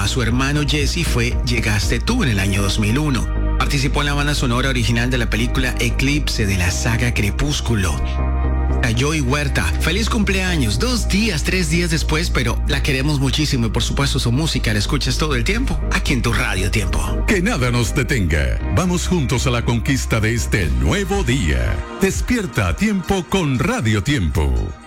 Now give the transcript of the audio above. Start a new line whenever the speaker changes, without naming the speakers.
a su hermano Jesse fue Llegaste tú en el año 2001. Participó en la banda sonora original de la película Eclipse de la saga Crepúsculo. A Joey Huerta, feliz cumpleaños, 2 días, 3 días después, pero la queremos muchísimo y por supuesto su música la escuchas todo el tiempo, aquí en tu Radio Tiempo.
Que nada nos detenga, vamos juntos a la conquista de este nuevo día. Despierta a tiempo con Radio Tiempo.